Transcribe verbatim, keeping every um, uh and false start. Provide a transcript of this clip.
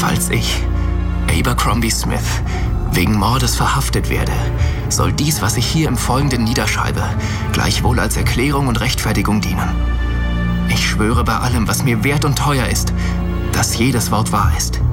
Falls ich, Abercrombie Smith, wegen Mordes verhaftet werde, soll dies, was ich hier im Folgenden niederschreibe, gleichwohl als Erklärung und Rechtfertigung dienen. Ich schwöre bei allem, was mir wert und teuer ist, dass jedes Wort wahr ist.